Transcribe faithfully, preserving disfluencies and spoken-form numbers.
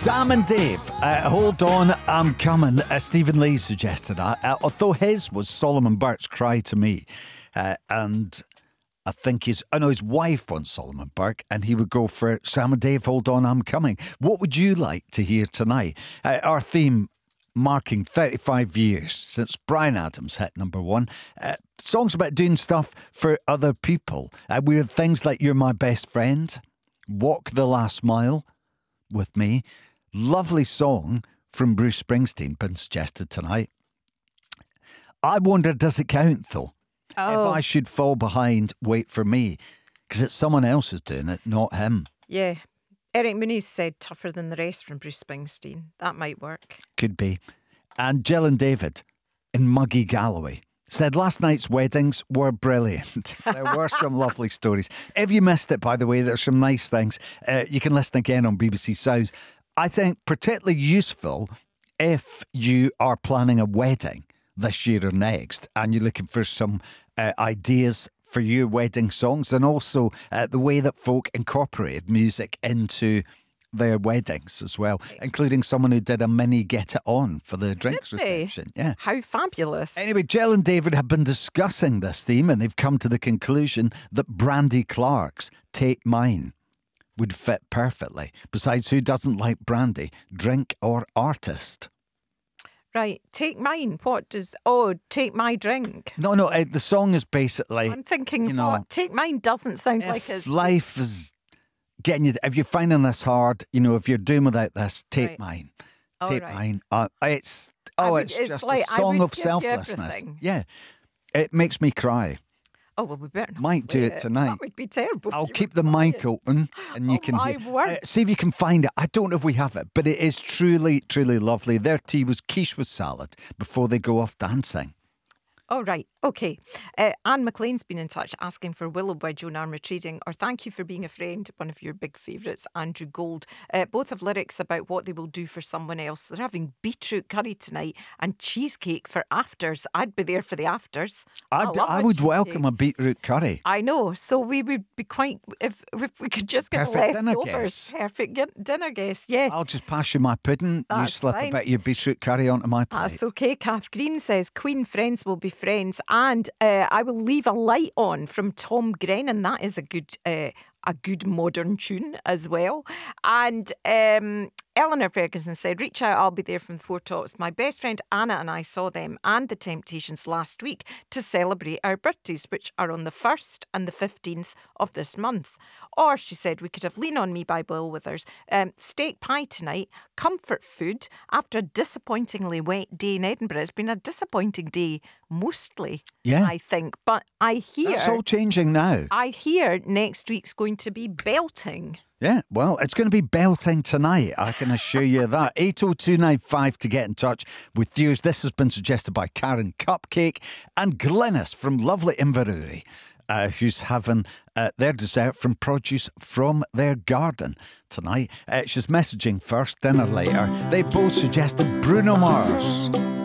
Sam and Dave, uh, hold on, I'm coming. Uh, Stephen Lee suggested that, uh, although his was Solomon Burke's Cry to Me. Uh, and I think his, I know his wife wants Solomon Burke, and he would go for Sam and Dave, hold on, I'm coming. What would you like to hear tonight? Uh, our theme marking thirty-five years since Bryan Adams hit number one. Uh, songs about doing stuff for other people. Uh, we had things like You're My Best Friend, Walk the Last Mile with Me. Lovely song from Bruce Springsteen been suggested tonight. I wonder, does it count though? Oh. If I should fall behind, wait for me, because it's someone else who's doing it, not him. Yeah. Eric Muniz said Tougher Than the Rest from Bruce Springsteen. That might work. Could be. And Jill and David in Muggy Galloway said last night's weddings were brilliant. There were some lovely stories. If you missed it, by the way, there's some nice things. Uh, you can listen again on B B C Sounds. I think particularly useful if you are planning a wedding this year or next and you're looking for some uh, ideas for your wedding songs, and also uh, the way that folk incorporated music into their weddings as well, including someone who did a mini Get It On for the drinks Did they? reception. Yeah. How fabulous. Anyway, Jill and David have been discussing this theme, and they've come to the conclusion that Brandy Clark's Take Mine would fit perfectly. Besides, who doesn't like brandy, drink or artist? Right, Take Mine. What does... Oh, Take My Drink. No, no, uh, the song is basically... I'm thinking, you know, what? Take Mine doesn't sound like if it's... life is getting you, if you're finding this hard, you know, if you're doing without this, take Right. mine. All Take right. mine. Uh, it's I oh, would- it's, it's just like, a I song would of give you selflessness. everything. Yeah, it makes me cry. Oh, well, we better not Might do play it tonight. That would be terrible. if I'll you keep were the mic crying. open, and you Oh, can my hear. word. Uh, see if you can find it. I don't know if we have it, but it is truly, truly lovely. Their tea was quiche with salad before they go off dancing. Oh, right. Okay. Uh, Anne McLean's been in touch asking for Willow by Joan Armatrading, or Thank You for Being a Friend, one of your big favourites, Andrew Gold. Uh, both have lyrics about what they will do for someone else. They're having beetroot curry tonight and cheesecake for afters. I'd be there for the afters. I, I'd, love I a would cheesecake. welcome a beetroot curry. I know. So we would be quite, if if we could just get Perfect dinner leftovers. guest. Perfect gi- dinner guest, yes. I'll just pass you my pudding. You That's slip fine. a bit of your beetroot curry onto my plate. That's okay. Kath Green says Queen Friends will be friends, and uh, I will leave a light on from Tom Grennan. That is a good, uh, a good modern tune as well. And um, Eleanor Ferguson said, "Reach out, I'll be there from the Four Tops. My best friend Anna and I saw them and the Temptations last week to celebrate our birthdays, which are on the first and the fifteenth of this month." Or she said, we could have Lean On Me by Bill Withers, um, steak pie tonight, comfort food after a disappointingly wet day in Edinburgh. It's been a disappointing day mostly, Yeah. I think. But I hear, That's all changing now. I hear next week's going to be belting. Yeah, well, it's going to be belting tonight, I can assure you that. eight oh two nine five to get in touch with yours. This has been suggested by Karen Cupcake and Glynis from lovely Inverurie, uh, who's having uh, their dessert from produce from their garden tonight. Uh, she's messaging first, dinner later. They both suggested Bruno Mars.